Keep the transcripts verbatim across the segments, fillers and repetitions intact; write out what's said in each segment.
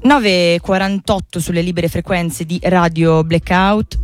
nove e quarantotto sulle libere frequenze di Radio Blackout.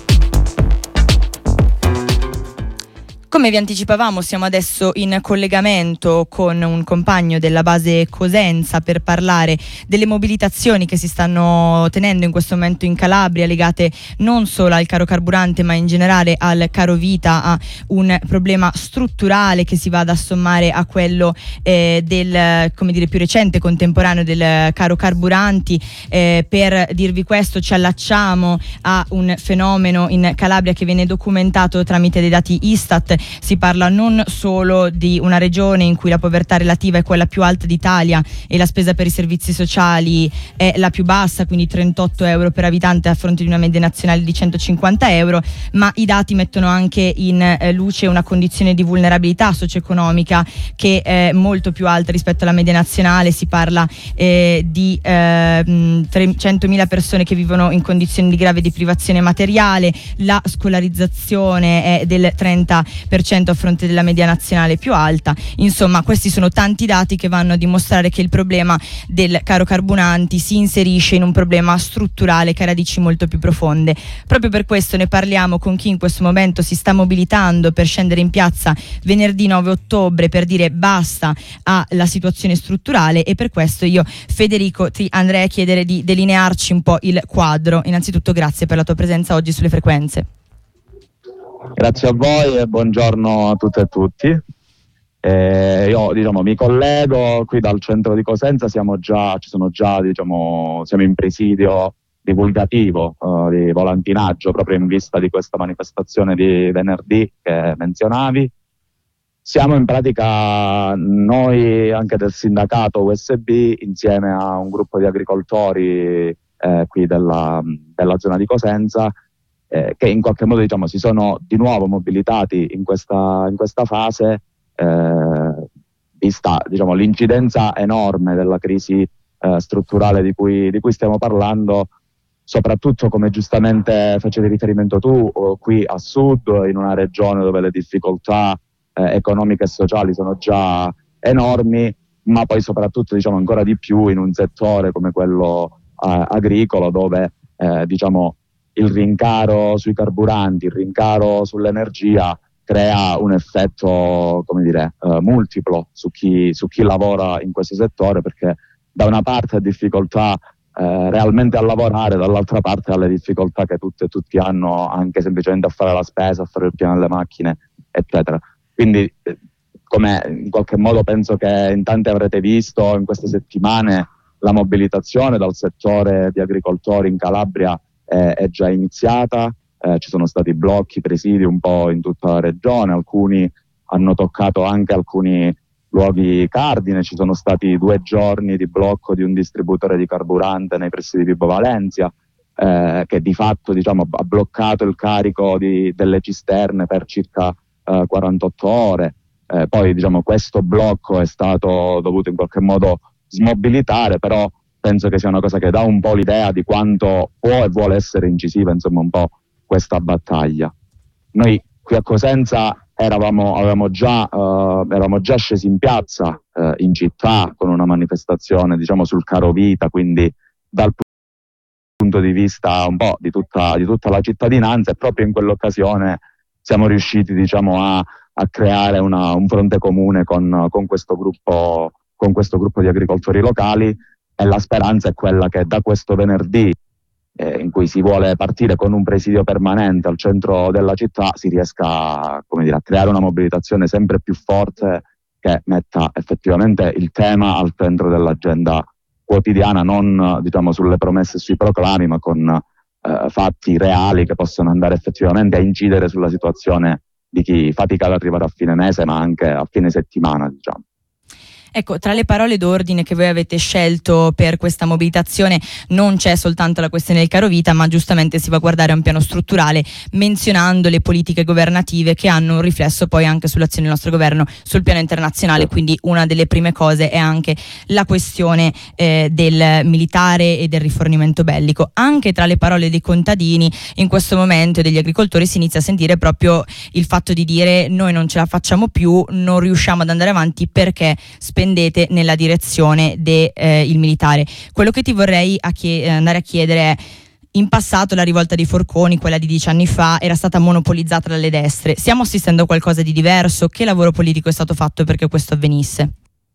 Come vi anticipavamo, siamo adesso in collegamento con un compagno della base Cosenza per parlare delle mobilitazioni che si stanno tenendo in questo momento in Calabria, legate non solo al caro carburante ma in generale al caro vita, a un problema strutturale che si va ad assommare a quello eh, del, come dire, più recente, contemporaneo del caro carburanti. Eh, per dirvi questo ci allacciamo a un fenomeno in Calabria che viene documentato tramite dei dati Istat. Si parla non solo di una regione in cui la povertà relativa è quella più alta d'Italia e la spesa per i servizi sociali è la più bassa, quindi trentotto euro per abitante a fronte di una media nazionale di centocinquanta euro, ma i dati mettono anche in eh, luce una condizione di vulnerabilità socio-economica che è molto più alta rispetto alla media nazionale. Si parla eh, di eh, trecentomila persone che vivono in condizioni di grave deprivazione materiale, la scolarizzazione è del trenta per cento a fronte della media nazionale più alta. Insomma, questi sono tanti dati che vanno a dimostrare che il problema del caro carburanti si inserisce in un problema strutturale che ha radici molto più profonde. Proprio per questo ne parliamo con chi in questo momento si sta mobilitando per scendere in piazza venerdì nove ottobre per dire basta alla situazione strutturale, e per questo io, Federico, ti andrei a chiedere di delinearci un po' il quadro. Innanzitutto grazie per la tua presenza oggi sulle frequenze. Grazie a voi e buongiorno a tutte e tutti. Eh, io diciamo mi collego qui dal centro di Cosenza, siamo già, ci sono già diciamo, siamo in presidio divulgativo uh, di volantinaggio proprio in vista di questa manifestazione di venerdì che menzionavi. Siamo in pratica noi anche del sindacato U S B insieme a un gruppo di agricoltori eh, qui della, della zona di Cosenza, Eh, che in qualche modo diciamo, si sono di nuovo mobilitati in questa, in questa fase, eh, vista diciamo, l'incidenza enorme della crisi eh, strutturale di cui, di cui stiamo parlando, soprattutto come giustamente facevi riferimento tu, qui a sud, in una regione dove le difficoltà eh, economiche e sociali sono già enormi, ma poi soprattutto diciamo, ancora di più in un settore come quello eh, agricolo, dove eh, diciamo, il rincaro sui carburanti, il rincaro sull'energia crea un effetto, come dire, eh, multiplo su chi, su chi lavora in questo settore, perché da una parte ha difficoltà eh, realmente a lavorare, dall'altra parte ha le difficoltà che tutte e tutti hanno anche semplicemente a fare la spesa, a fare il piano delle macchine, eccetera. Quindi, eh, come in qualche modo penso che in tanti avrete visto in queste settimane, la mobilitazione dal settore di agricoltori in Calabria è già iniziata, eh, ci sono stati blocchi, presidi un po' in tutta la regione, alcuni hanno toccato anche alcuni luoghi cardine, ci sono stati due giorni di blocco di un distributore di carburante nei pressi di Vibo Valentia, eh, che di fatto diciamo, ha bloccato il carico di, delle cisterne per circa eh, quarantotto ore. Eh, poi diciamo, questo blocco è stato dovuto in qualche modo smobilitare, però penso che sia una cosa che dà un po' l'idea di quanto può e vuole essere incisiva, insomma, un po' questa battaglia. Noi qui a Cosenza eravamo, avevamo già, uh, eravamo già scesi in piazza uh, in città con una manifestazione, diciamo, sul caro vita, quindi dal punto di vista un po' di tutta, di tutta la cittadinanza, e proprio in quell'occasione siamo riusciti, diciamo, a, a creare una, un fronte comune con, con questo gruppo, con questo gruppo di agricoltori locali. E la speranza è quella che da questo venerdì, eh, in cui si vuole partire con un presidio permanente al centro della città, si riesca, come dire, a creare una mobilitazione sempre più forte che metta effettivamente il tema al centro dell'agenda quotidiana, non diciamo sulle promesse e sui proclami, ma con eh, fatti reali che possono andare effettivamente a incidere sulla situazione di chi fatica ad arrivare a fine mese, ma anche a fine settimana, diciamo. Ecco, tra le parole d'ordine che voi avete scelto per questa mobilitazione non c'è soltanto la questione del caro vita, ma giustamente si va a guardare a un piano strutturale, menzionando le politiche governative che hanno un riflesso poi anche sull'azione del nostro governo sul piano internazionale. Quindi una delle prime cose è anche la questione eh, del militare e del rifornimento bellico. Anche tra le parole dei contadini in questo momento e degli agricoltori si inizia a sentire proprio il fatto di dire: noi non ce la facciamo più, non riusciamo ad andare avanti perché spesso pendete nella direzione del eh, militare. Quello che ti vorrei a chie- andare a chiedere è: in passato la rivolta dei forconi, quella di dieci anni fa, era stata monopolizzata dalle destre. Stiamo assistendo a qualcosa di diverso? Che lavoro politico è stato fatto perché questo avvenisse?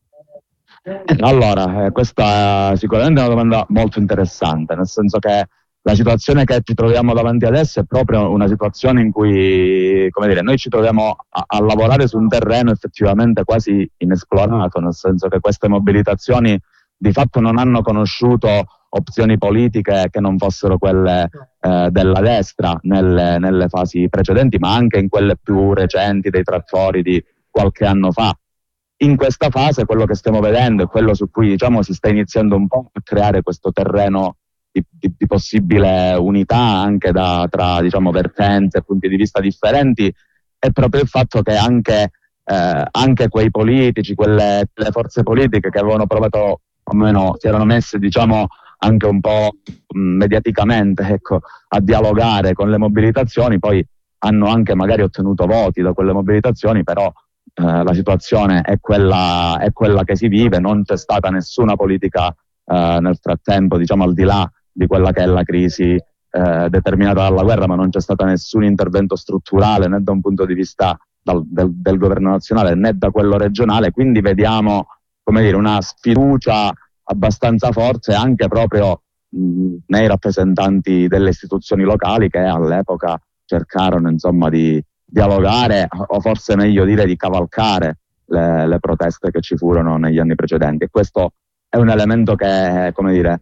Allora, eh, questa è sicuramente una domanda molto interessante, nel senso che la situazione che ci troviamo davanti adesso è proprio una situazione in cui, come dire, noi ci troviamo a, a lavorare su un terreno effettivamente quasi inesplorato, nel senso che queste mobilitazioni di fatto non hanno conosciuto opzioni politiche che non fossero quelle eh, della destra nelle, nelle fasi precedenti, ma anche in quelle più recenti dei trattori di qualche anno fa. In questa fase quello che stiamo vedendo è quello su cui, diciamo, si sta iniziando un po' a creare questo terreno di, di, di possibile unità anche da, tra, diciamo, vertenze e punti di vista differenti, è proprio il fatto che anche, eh, anche quei politici, quelle le forze politiche che avevano provato, o almeno si erano messe, diciamo, anche un po' mh, mediaticamente, ecco, a dialogare con le mobilitazioni, poi hanno anche magari ottenuto voti da quelle mobilitazioni, però eh, la situazione è quella, è quella che si vive, non c'è stata nessuna politica eh, nel frattempo, diciamo, al di là di quella che è la crisi eh, determinata dalla guerra, ma non c'è stato nessun intervento strutturale né da un punto di vista dal, del, del governo nazionale né da quello regionale, quindi vediamo, come dire, una sfiducia abbastanza forte anche proprio mh, nei rappresentanti delle istituzioni locali che all'epoca cercarono, insomma, di dialogare o forse meglio dire di cavalcare le, le proteste che ci furono negli anni precedenti, e questo è un elemento che, come dire,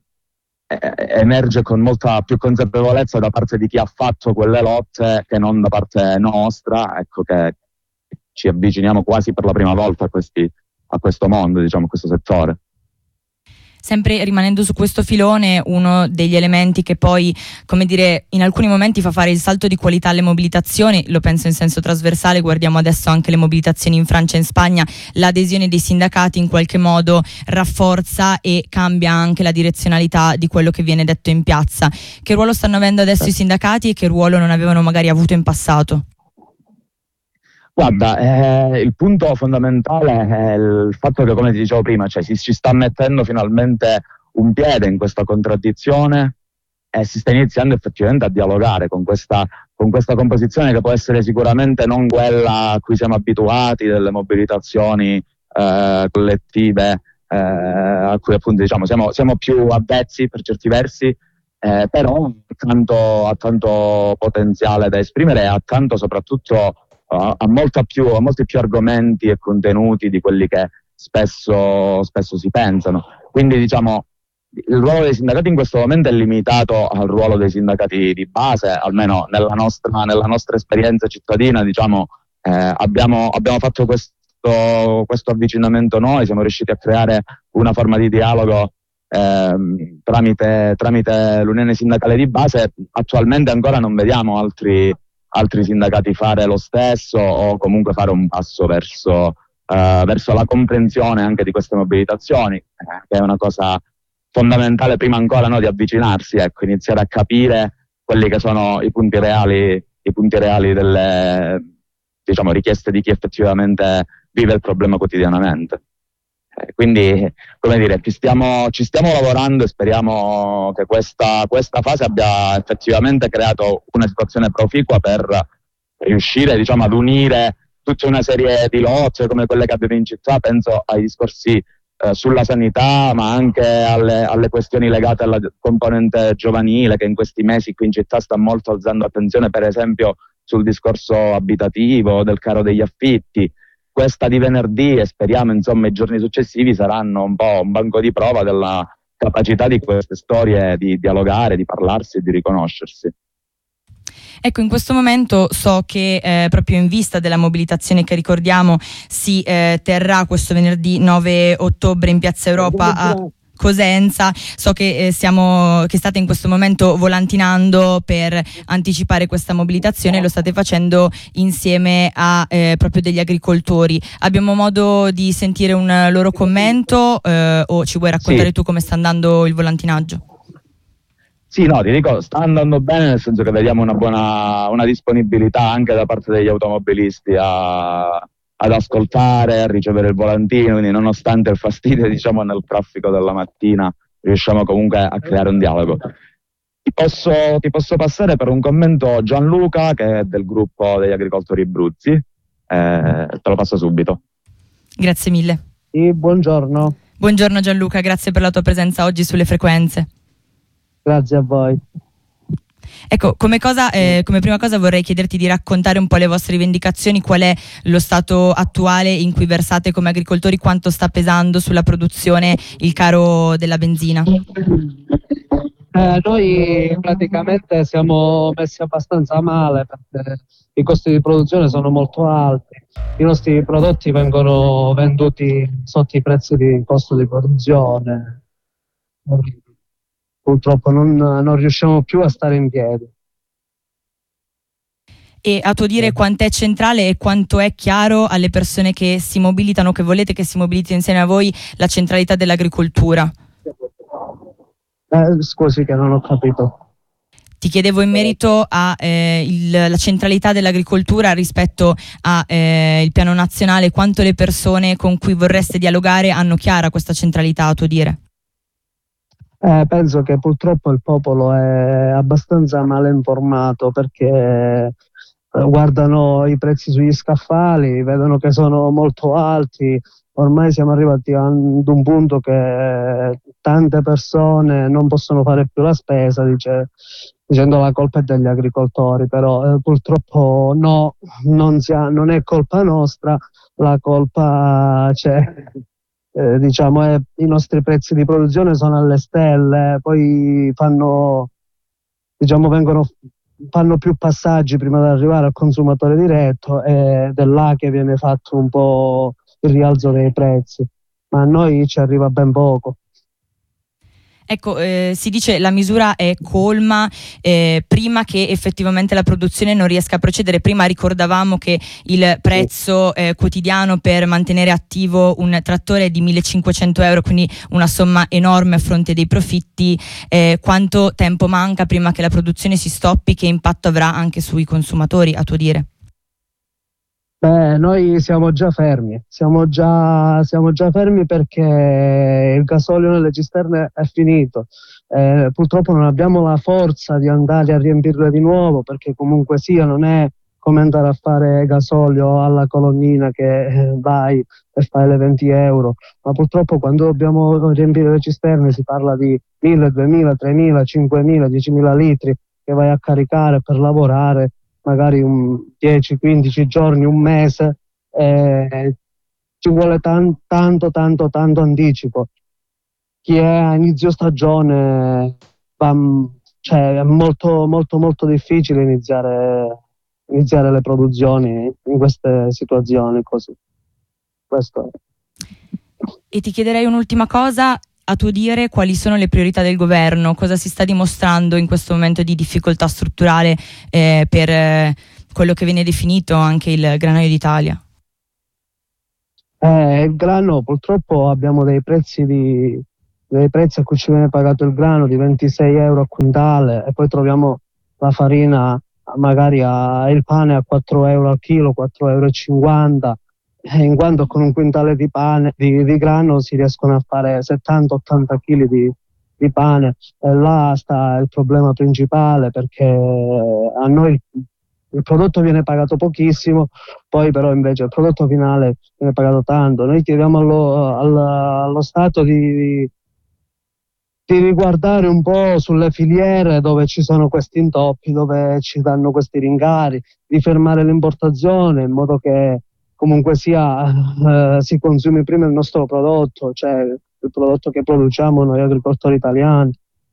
emerge con molta più consapevolezza da parte di chi ha fatto quelle lotte che non da parte nostra, ecco, che ci avviciniamo quasi per la prima volta a, questi, a questo mondo, diciamo, a questo settore. Sempre rimanendo su questo filone, uno degli elementi che poi, come dire, in alcuni momenti fa fare il salto di qualità alle mobilitazioni, lo penso in senso trasversale, guardiamo adesso anche le mobilitazioni in Francia e in Spagna, l'adesione dei sindacati in qualche modo rafforza e cambia anche la direzionalità di quello che viene detto in piazza. Che ruolo stanno avendo adesso i sindacati e che ruolo non avevano magari avuto in passato? Guarda, eh, il punto fondamentale è il fatto che, come ti dicevo prima, cioè si, si sta mettendo finalmente un piede in questa contraddizione e si sta iniziando effettivamente a dialogare con questa, con questa composizione che può essere sicuramente non quella a cui siamo abituati, delle mobilitazioni eh, collettive, eh, a cui appunto, diciamo, siamo, siamo più avvezzi per certi versi, eh, però ha tanto, ha tanto potenziale da esprimere e ha tanto soprattutto a, molta più, a molti più argomenti e contenuti di quelli che spesso, spesso si pensano. Quindi, diciamo, il ruolo dei sindacati in questo momento è limitato al ruolo dei sindacati di base, almeno nella nostra, nella nostra esperienza cittadina, diciamo, eh, abbiamo, abbiamo fatto questo, questo avvicinamento noi, siamo riusciti a creare una forma di dialogo eh, tramite, tramite l'unione sindacale di base. Attualmente ancora non vediamo altri altri sindacati fare lo stesso o comunque fare un passo verso, uh, verso la comprensione anche di queste mobilitazioni, eh, che è una cosa fondamentale prima ancora, no, di avvicinarsi, ecco, iniziare a capire quelli che sono i punti reali, i punti reali delle, diciamo, richieste di chi effettivamente vive il problema quotidianamente. Eh, quindi, come dire, ci stiamo, ci stiamo lavorando e speriamo che questa, questa fase abbia effettivamente creato una situazione proficua per riuscire, diciamo, ad unire tutta una serie di lotte come quelle che abbiamo in città. Penso ai discorsi eh, sulla sanità, ma anche alle, alle questioni legate alla componente giovanile, che in questi mesi qui in città sta molto alzando attenzione, per esempio sul discorso abitativo, del caro degli affitti. Questa di venerdì e speriamo, insomma, i giorni successivi saranno un po' un banco di prova della capacità di queste storie di dialogare, di parlarsi e di riconoscersi. Ecco, in questo momento so che eh, proprio in vista della mobilitazione che ricordiamo si eh, terrà questo venerdì nove ottobre in Piazza Europa a Cosenza, so che, eh, siamo, che state in questo momento volantinando per anticipare questa mobilitazione, lo state facendo insieme a eh, proprio degli agricoltori. Abbiamo modo di sentire un loro commento eh, o ci vuoi raccontare sì. tu come sta andando il volantinaggio? Sì, no, ti dico, sta andando bene, nel senso che vediamo una buona una disponibilità anche da parte degli automobilisti a, ad ascoltare, a ricevere il volantino, quindi nonostante il fastidio, diciamo, nel traffico della mattina, riusciamo comunque a creare un dialogo. Ti posso, ti posso passare per un commento Gianluca, che è del gruppo degli agricoltori Bruzzi, eh, te lo passo subito. Grazie mille. Sì, buongiorno. Buongiorno Gianluca, grazie per la tua presenza oggi sulle frequenze. Grazie a voi. Ecco, come, cosa, eh, come prima cosa vorrei chiederti di raccontare un po' le vostre rivendicazioni, qual è lo stato attuale in cui versate come agricoltori, quanto sta pesando sulla produzione il caro della benzina? Eh, noi praticamente siamo messi abbastanza male perché i costi di produzione sono molto alti, i nostri prodotti vengono venduti sotto i prezzi di costo di produzione, purtroppo non, non riusciamo più a stare in piedi. E a tuo dire quant'è centrale e quanto è chiaro alle persone che si mobilitano, che volete che si mobiliti insieme a voi, la centralità dell'agricoltura? Eh, scusi che non ho capito. Ti chiedevo in merito alla eh, centralità dell'agricoltura rispetto al eh, piano nazionale, quanto le persone con cui vorreste dialogare hanno chiara questa centralità, a tuo dire? Eh, penso che purtroppo il popolo è abbastanza male informato perché guardano i prezzi sugli scaffali, vedono che sono molto alti. Ormai siamo arrivati ad un punto che tante persone non possono fare più la spesa, dice, dicendo la colpa è degli agricoltori, però eh, purtroppo no, non, sia, non è colpa nostra, la colpa c'è. Eh, diciamo è, i nostri prezzi di produzione sono alle stelle, poi fanno, diciamo, vengono fanno più passaggi prima di arrivare al consumatore diretto ed è là che viene fatto un po' il rialzo dei prezzi, ma a noi ci arriva ben poco. Ecco, eh, si dice la misura è colma eh, prima che effettivamente la produzione non riesca a procedere. Prima ricordavamo che il prezzo eh, quotidiano per mantenere attivo un trattore è di millecinquecento euro, quindi una somma enorme a fronte dei profitti. Eh, quanto tempo manca prima che la produzione si stoppi? Che impatto avrà anche sui consumatori, a tuo dire? Beh, noi siamo già fermi, siamo già, siamo già fermi perché il gasolio nelle cisterne è finito. Eh, purtroppo non abbiamo la forza di andare a riempirle di nuovo perché comunque sia non è come andare a fare gasolio alla colonnina che eh, vai e fai le venti euro, ma purtroppo quando dobbiamo riempire le cisterne si parla di mille, duemila, tremila, cinquemila, diecimila litri che vai a caricare per lavorare magari un dieci quindici giorni, un mese, eh, ci vuole tan, tanto, tanto, tanto anticipo. Chi è a inizio stagione va, cioè, è molto, molto, molto difficile iniziare, iniziare le produzioni in queste situazioni così. Questo è. E ti chiederei un'ultima cosa. A tuo dire, quali sono le priorità del governo? Cosa si sta dimostrando in questo momento di difficoltà strutturale eh, per eh, quello che viene definito anche il granaio d'Italia? Eh, il grano, purtroppo abbiamo dei prezzi, di, dei prezzi a cui ci viene pagato il grano di ventisei euro a quintale e poi troviamo la farina, magari a, il pane a quattro euro al chilo, quattro euro e cinquanta. In quanto con un quintale di pane di, di grano si riescono a fare settanta ottanta chili di, di pane, e là sta il problema principale perché a noi il, il prodotto viene pagato pochissimo, poi però invece il prodotto finale viene pagato tanto. Noi chiediamo allo, allo, allo Stato di, di riguardare un po' sulle filiere dove ci sono questi intoppi, dove ci danno questi rincari, di fermare l'importazione in modo che comunque sia eh, si consumi prima il nostro prodotto, cioè il prodotto che produciamo noi agricoltori italiani.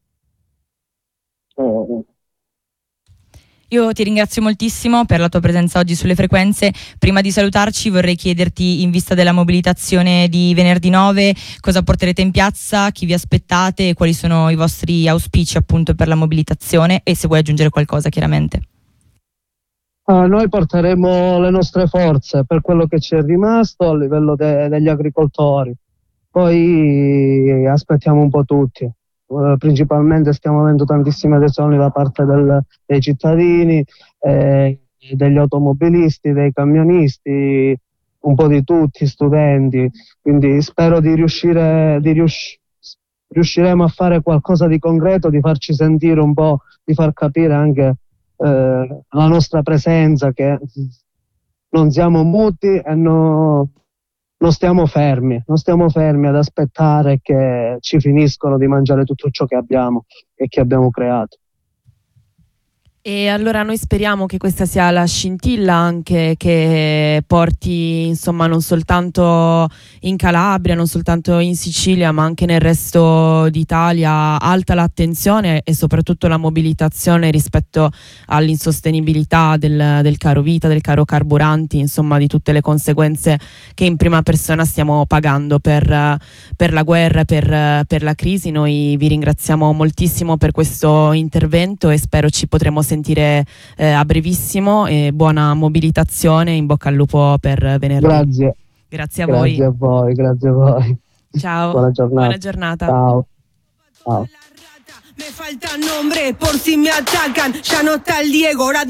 Eh. Io ti ringrazio moltissimo per la tua presenza oggi sulle frequenze. Prima di salutarci vorrei chiederti, in vista della mobilitazione di venerdì nove, cosa porterete in piazza, chi vi aspettate e quali sono i vostri auspici appunto per la mobilitazione, e se vuoi aggiungere qualcosa chiaramente. Uh, noi porteremo le nostre forze per quello che ci è rimasto a livello de- degli agricoltori, poi aspettiamo un po' tutti, uh, principalmente stiamo avendo tantissime adesioni da parte del, dei cittadini, eh, degli automobilisti, dei camionisti, un po' di tutti, studenti, quindi spero di riuscire, di rius- riusciremo a fare qualcosa di concreto, di farci sentire un po', di far capire anche eh, la nostra presenza, che non siamo muti e no, non stiamo fermi, non stiamo fermi ad aspettare che ci finiscono di mangiare tutto ciò che abbiamo e che abbiamo creato. E allora noi speriamo che questa sia la scintilla anche che porti, insomma, non soltanto in Calabria, non soltanto in Sicilia, ma anche nel resto d'Italia alta l'attenzione e soprattutto la mobilitazione rispetto all'insostenibilità del, del caro vita, del caro carburanti, insomma di tutte le conseguenze che in prima persona stiamo pagando per, per la guerra, per, per la crisi. Noi vi ringraziamo moltissimo per questo intervento e spero ci potremo sentire eh, a brevissimo, e buona mobilitazione, in bocca al lupo per venerdì. Grazie. Grazie a grazie voi. Grazie a voi, grazie a voi. Ciao. Buona giornata. Buona giornata. Ciao. Ciao. Me falta nombre por si me atacan, ya no está el Diego, ahora